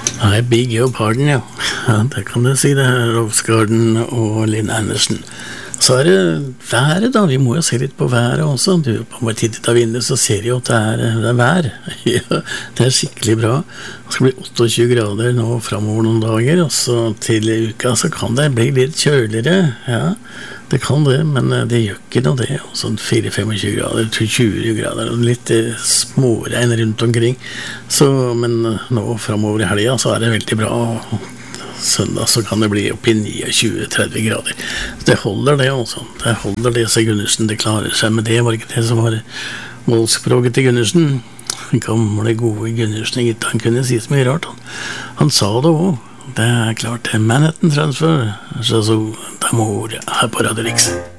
I beg your pardon, ja. Ja, det kan du si, det her, Rose Garden og Linn Andersen. Så det været da, vi må jo se litt på været også. Du, på bare titt ut av vinduet, så ser du jo at det er vær. Ja, det skikkelig bra. Det skal bli 28 grader nå fremover noen dager, og så til uka så kan det bli litt kjøligere. Ja, det kan det, men det gjør ikke noe det. Og sånn 4-25 grader til 20 grader, og litt småregn rundt omkring. Så, men nå fremover i helgen så det veldig bra. Søndag så kan det bli opp i 29-30 grader. Det holder det også. Det holder det, så Gundersen, det klarer seg med det. Var ikke det som var målspråket til Gundersen? Gamle, gode Gundersen, han kunne si så mye rart. Han sa det også. Det klart, Manhattan Transfer, så d'amore her på Radio Rix.